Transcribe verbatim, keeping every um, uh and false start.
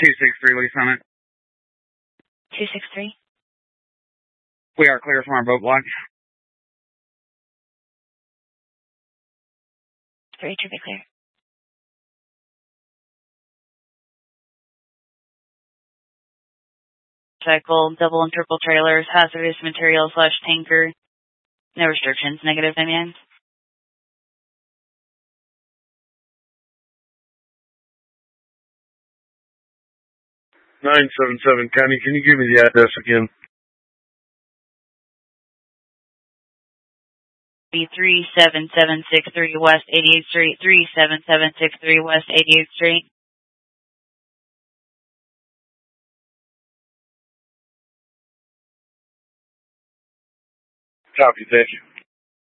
two six three, Lee Summit. two six three? We are clear from our boat block. three to be clear. Cycle, double and triple trailers, hazardous material slash tanker. No restrictions, negative, Damien. nine seven seven, County, can you give me the address again? three seven seven six three West eighty-eighth Street, three seven seven six three West eighty-eighth Street. Copy, thank you.